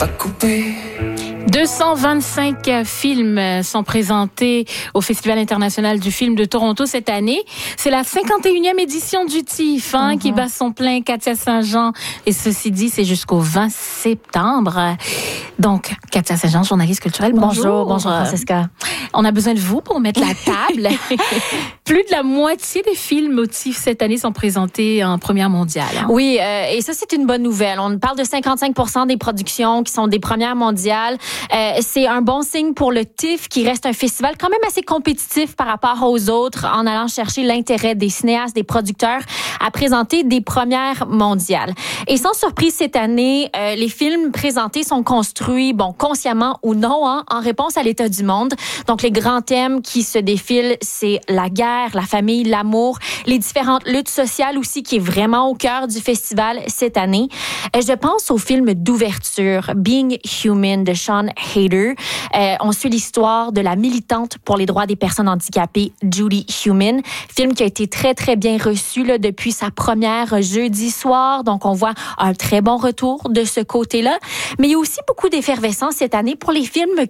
pas couper. 225 films sont présentés au Festival international du film de Toronto cette année. C'est la 51e édition du TIFF qui bat son plein, Katia Saint-Jean. Et ceci dit, c'est jusqu'au 20 septembre. Donc, Katia Saint-Jean, journaliste culturelle, bonjour. Bonjour Francesca. On a besoin de vous pour mettre la table. Plus de la moitié des films au TIFF cette année sont présentés en première mondiale. Oui, et ça, c'est une bonne nouvelle. On parle de 55% des productions qui sont des premières mondiales. C'est un bon signe pour le TIFF, qui reste un festival quand même assez compétitif par rapport aux autres, en allant chercher l'intérêt des cinéastes, des producteurs à présenter des premières mondiales. Et sans surprise, cette année, les films présentés sont construits, consciemment ou non, en réponse à l'état du monde. Donc, les grands thèmes qui se défilent, c'est la guerre, la famille, l'amour, les différentes luttes sociales aussi, qui est vraiment au cœur du festival cette année. Je pense au film d'ouverture, Being Human, de Sean Hayter. On suit l'histoire de la militante pour les droits des personnes handicapées, Judy Heumann. Film qui a été très, très bien reçu depuis sa première jeudi soir. Donc, on voit un très bon retour de ce côté-là. Mais il y a aussi beaucoup d'effervescence cette année pour les films